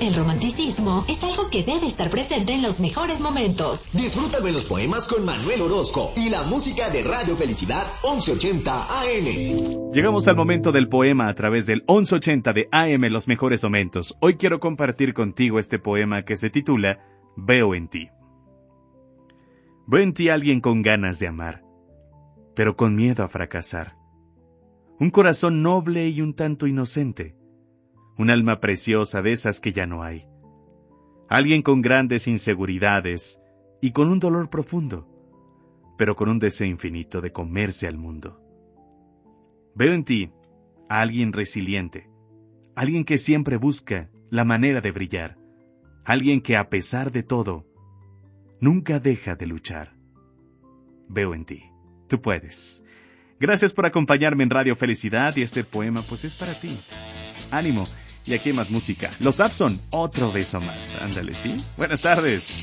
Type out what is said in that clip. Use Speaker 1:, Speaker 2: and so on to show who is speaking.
Speaker 1: El romanticismo es algo que debe estar presente en los mejores momentos.
Speaker 2: Disfrútalo en los poemas con Manuel Orozco y la música de Radio Felicidad 1180 AM.
Speaker 3: Llegamos al momento del poema a través del 1180 de AM, los mejores momentos. Hoy quiero compartir contigo este poema que se titula Veo en ti. Veo en ti a alguien con ganas de amar, pero con miedo a fracasar. Un corazón noble y un tanto inocente. Un alma preciosa de esas que ya no hay. Alguien con grandes inseguridades y con un dolor profundo, pero con un deseo infinito de comerse al mundo. Veo en ti a alguien resiliente, alguien que siempre busca la manera de brillar, alguien que a pesar de todo, nunca deja de luchar. Veo en ti. Tú puedes. Gracias por acompañarme en Radio Felicidad y este poema pues es para ti. Ánimo. Y aquí hay más música. Los Abson, otro beso más. Ándale, ¿sí? Buenas tardes.